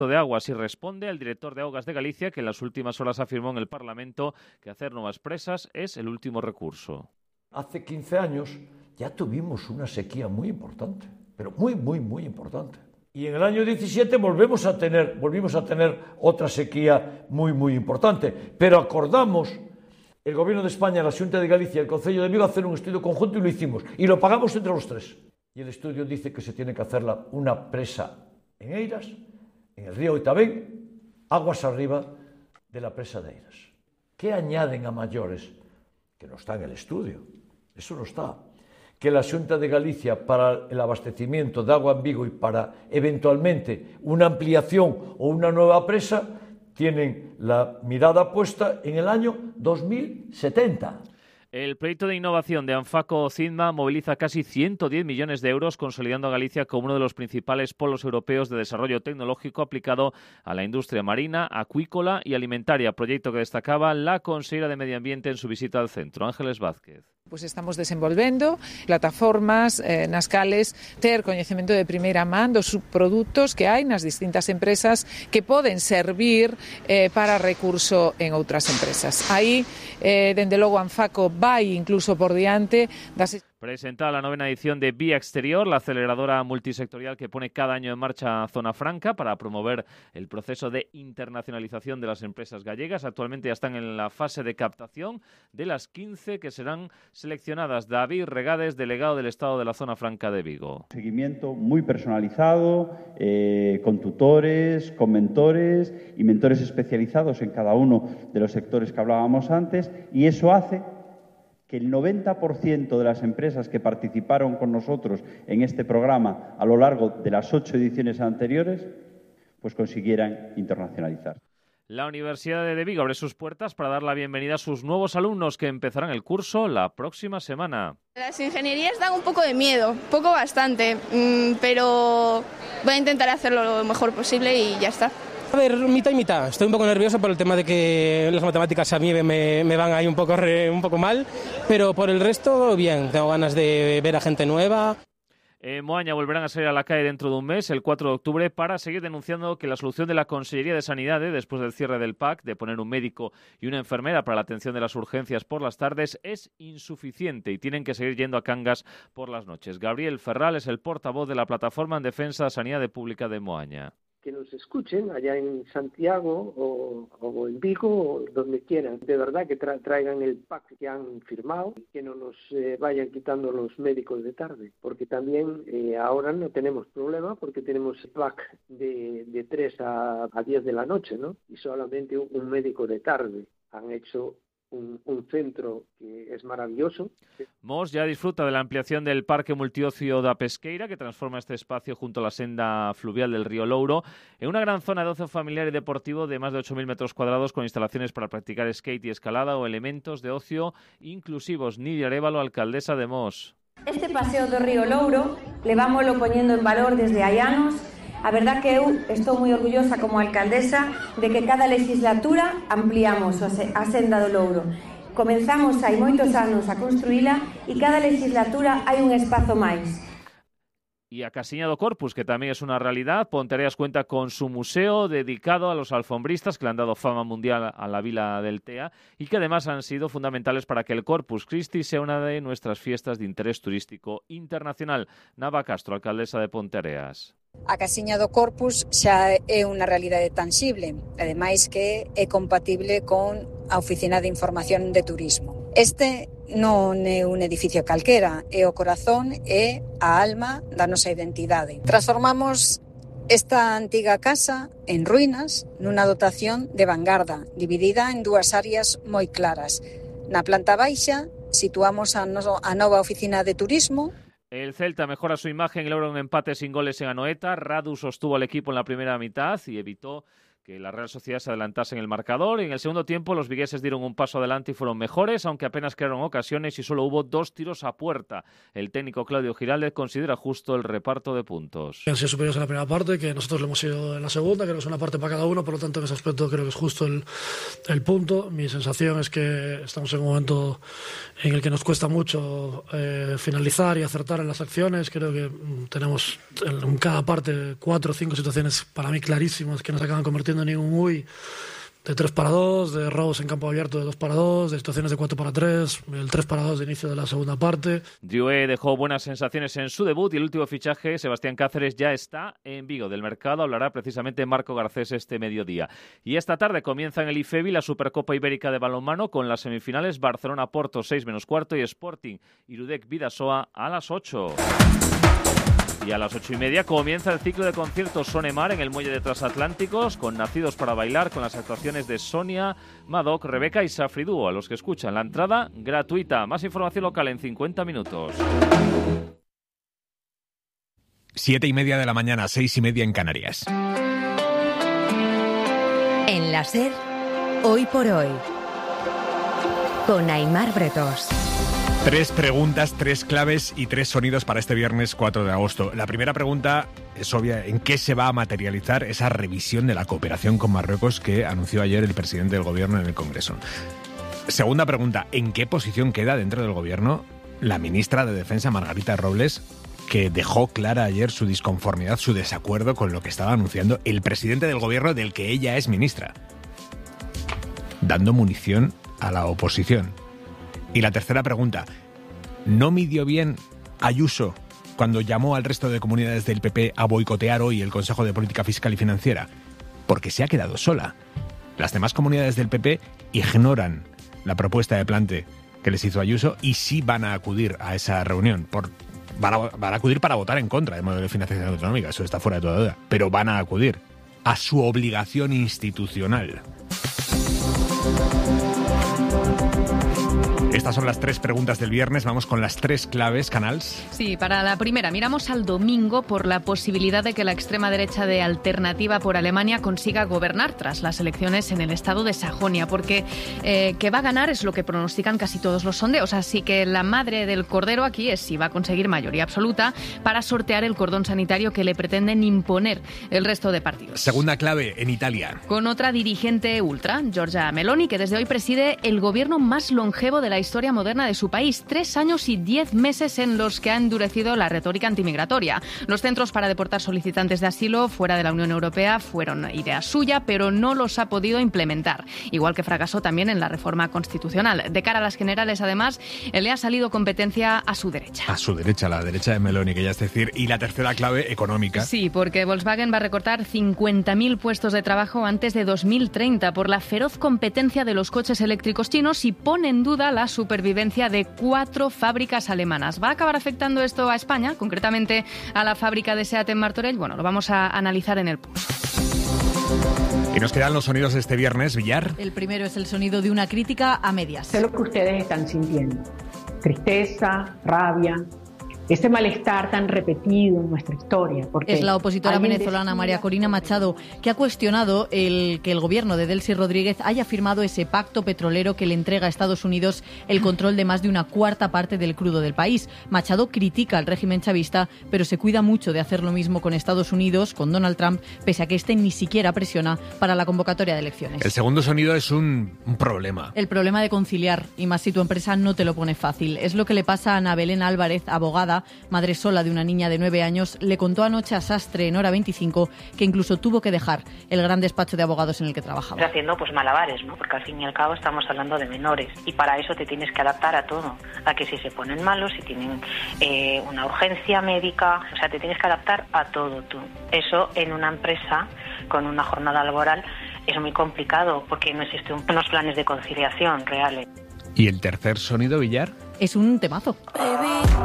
de aguas y responde al director de Augas de Galicia, que en las últimas horas afirmó en el Parlamento que hacer nuevas presas es el último recurso. Hace 15 años ya tuvimos una sequía muy importante, pero muy importante. Y en el año 17 volvimos a tener otra sequía muy importante. Pero acordamos, el Gobierno de España, la Xunta de Galicia y el Concello de Vigo, hacer un estudio conjunto y lo hicimos. Y lo pagamos entre los tres. Y el estudio dice que se tiene que hacer una presa en Eiras, en el río Oitabén, aguas arriba de la presa de Eiras. ¿Qué añaden a mayores? Que no está en el estudio, eso no está. Que la Xunta de Galicia para el abastecimiento de agua en Vigo y para eventualmente una ampliación o una nueva presa tienen la mirada puesta en el año 2070. El proyecto de innovación de Anfaco-Cinma moviliza casi 110 millones de euros, consolidando a Galicia como uno de los principales polos europeos de desarrollo tecnológico aplicado a la industria marina, acuícola y alimentaria, proyecto que destacaba la consellera de Medio Ambiente en su visita al centro, Ángeles Vázquez. Pois estamos desenvolvendo plataformas nas cales ter coñecemento de primeira man dos subprodutos que hai nas distintas empresas que poden servir para recurso en outras empresas. Aí, dende logo, Anfaco vai incluso por diante das... Presenta la 9ª edición de Vía Exterior, la aceleradora multisectorial que pone cada año en marcha Zona Franca para promover el proceso de internacionalización de las empresas gallegas. Actualmente ya están en la fase de captación de las 15 que serán seleccionadas. David Regades, delegado del Estado de la Zona Franca de Vigo. Seguimiento muy personalizado, con tutores, con mentores y mentores especializados en cada uno de los sectores que hablábamos antes, y eso hace que el 90% de las empresas que participaron con nosotros en este programa a lo largo de las 8 ediciones anteriores, pues consiguieran internacionalizar. La Universidad de Vigo abre sus puertas para dar la bienvenida a sus nuevos alumnos que empezarán el curso la próxima semana. Las ingenierías dan un poco de miedo, bastante, pero voy a intentar hacerlo lo mejor posible y ya está. A ver, mitad y mitad. Estoy un poco nervioso por el tema de que las matemáticas a mí me van ahí un poco mal, pero por el resto, bien. Tengo ganas de ver a gente nueva. En Moaña volverán a salir a la calle dentro de un mes, el 4 de octubre, para seguir denunciando que la solución de la Consellería de Sanidad, después del cierre del PAC, de poner un médico y una enfermera para la atención de las urgencias por las tardes, es insuficiente y tienen que seguir yendo a Cangas por las noches. Gabriel Ferral es el portavoz de la Plataforma en Defensa de la Sanidad Pública de Moaña. Que nos escuchen allá en Santiago o en Vigo o donde quieran. De verdad que traigan el PAC que han firmado, que no nos vayan quitando los médicos de tarde, porque también ahora no tenemos problema porque tenemos PAC de 3 a 10 de la noche, ¿no? Y solamente un médico de tarde. Han hecho un centro que es maravilloso. Mos ya disfruta de la ampliación del Parque Multiocio da Pesqueira, que transforma este espacio junto a la senda fluvial del río Louro en una gran zona de ocio familiar y deportivo de más de 8.000 metros cuadrados con instalaciones para practicar skate y escalada o elementos de ocio inclusivos. Nidia Arévalo, alcaldesa de Mos. Este paseo do río Louro levámoslo poñendo en valor desde hai anos. A verdad que eu estou moi orgullosa como alcaldesa de que cada legislatura ampliamos a senda do Louro. Comenzamos hai moitos anos a construíla e cada legislatura hai un espazo máis. Y a Casiña do Corpus, que también es una realidad. Ponteareas cuenta con su museo dedicado a los alfombristas que le han dado fama mundial a la vila del Tea y que además han sido fundamentales para que el Corpus Christi sea una de nuestras fiestas de interés turístico internacional. Nava Castro, alcaldesa de Ponteareas. A Casiña do Corpus xa é unha realidade tangible, ademais que é compatible con a Oficina de Información de Turismo. Este non é un edificio calquera, é o corazón e a alma da nosa identidade. Transformamos esta antiga casa en ruínas nunha dotación de vanguarda, dividida en dúas áreas moi claras. Na planta baixa situamos a nova Oficina de Turismo. El Celta mejora su imagen y logra un empate sin goles en Anoeta. Radu sostuvo al equipo en la primera mitad y evitó que la Real Sociedad se adelantase en el marcador. Y en el segundo tiempo los vigueses dieron un paso adelante y fueron mejores, aunque apenas crearon ocasiones y solo hubo 2 tiros a puerta. El técnico Claudio Giraldez considera justo el reparto de puntos. Han sido superiores en la primera parte, que nosotros lo hemos sido en la segunda, que no es una parte para cada uno, por lo tanto en ese aspecto creo que es justo el punto. Mi sensación es que estamos en un momento en el que nos cuesta mucho finalizar y acertar en las acciones. Creo que tenemos en cada parte 4 o 5 situaciones para mí clarísimas que nos acaban convirtiendo en un muy de 3-2, de robos en campo abierto de 2-2, de situaciones de 4-3, el 3-2 de inicio de la segunda parte. Drouet dejó buenas sensaciones en su debut y el último fichaje, Sebastián Cáceres, ya está en Vigo. Del mercado hablará precisamente Marco Garcés este mediodía. Y esta tarde comienza en el IFEBI la Supercopa Ibérica de Balonmano con las semifinales Barcelona-Porto 6-4 y Sporting Irudek-Bidasoa a las 8. Y a las 8:30 comienza el ciclo de conciertos Sonemar en el Muelle de Transatlánticos con Nacidos para Bailar, con las actuaciones de Sonia, Madoc, Rebeca y Safri Duo, a los que escuchan. La entrada gratuita. Más información local en 50 minutos. 7:30 de la mañana, 6:30 en Canarias. En la SER, Hoy por Hoy, con Aimar Bretos. 3 preguntas, 3 claves y 3 sonidos para este viernes 4 de agosto. La primera pregunta es obvia. ¿En qué se va a materializar esa revisión de la cooperación con Marruecos que anunció ayer el presidente del Gobierno en el Congreso? Segunda pregunta. ¿En qué posición queda dentro del Gobierno la ministra de Defensa, Margarita Robles, que dejó clara ayer su disconformidad, su desacuerdo con lo que estaba anunciando el presidente del Gobierno del que ella es ministra, dando munición a la oposición? Y la tercera pregunta, ¿no midió bien Ayuso cuando llamó al resto de comunidades del PP a boicotear hoy el Consejo de Política Fiscal y Financiera? Porque se ha quedado sola. Las demás comunidades del PP ignoran la propuesta de plante que les hizo Ayuso y sí van a acudir a esa reunión. Van a acudir para votar en contra del modelo de financiación autonómica, eso está fuera de toda duda. Pero van a acudir a su obligación institucional. Estas son las 3 preguntas del viernes. Vamos con las 3 claves, Canals. Sí, para la primera, miramos al domingo por la posibilidad de que la extrema derecha de Alternativa por Alemania consiga gobernar tras las elecciones en el estado de Sajonia, porque que va a ganar es lo que pronostican casi todos los sondeos. Así que la madre del cordero aquí es si va a conseguir mayoría absoluta para sortear el cordón sanitario que le pretenden imponer el resto de partidos. Segunda clave, en Italia. Con otra dirigente ultra, Giorgia Meloni, que desde hoy preside el gobierno más longevo de la historia moderna de su país. 3 años y 10 meses en los que ha endurecido la retórica antimigratoria. Los centros para deportar solicitantes de asilo fuera de la Unión Europea fueron idea suya, pero no los ha podido implementar. Igual que fracasó también en la reforma constitucional. De cara a las generales, además, le ha salido competencia a su derecha. A su derecha, la derecha de Meloni, que ya es decir. Y la tercera clave, económica. Sí, porque Volkswagen va a recortar 50.000 puestos de trabajo antes de 2030 por la feroz competencia de los coches eléctricos chinos y pone en duda la supervivencia de 4 fábricas alemanas. ¿Va a acabar afectando esto a España, concretamente a la fábrica de SEAT en Martorell? Bueno, lo vamos a analizar en el Pulso. Y nos quedan los sonidos de este viernes, Villar. El primero es el sonido de una crítica a medias. Sé lo que ustedes están sintiendo. Tristeza, rabia, ese malestar tan repetido en nuestra historia. Porque es la opositora venezolana María Corina Machado, que ha cuestionado que el gobierno de Delcy Rodríguez haya firmado ese pacto petrolero que le entrega a Estados Unidos el control de más de una cuarta parte del crudo del país. Machado critica al régimen chavista, pero se cuida mucho de hacer lo mismo con Estados Unidos, con Donald Trump, pese a que este ni siquiera presiona para la convocatoria de elecciones. El segundo sonido es un problema. El problema de conciliar, y más si tu empresa no te lo pone fácil. Es lo que le pasa a Ana Belén Álvarez, abogada, madre sola de una niña de 9 años, le contó anoche a Sastre en Hora 25 que incluso tuvo que dejar el gran despacho de abogados en el que trabajaba. Haciendo pues malabares, ¿no? Porque al fin y al cabo estamos hablando de menores y para eso te tienes que adaptar a todo, a que si se ponen malos, si tienen una urgencia médica, o sea, te tienes que adaptar a todo tú. Eso en una empresa con una jornada laboral es muy complicado porque no existen unos planes de conciliación reales. ¿Y el tercer sonido, Villar? Es un temazo.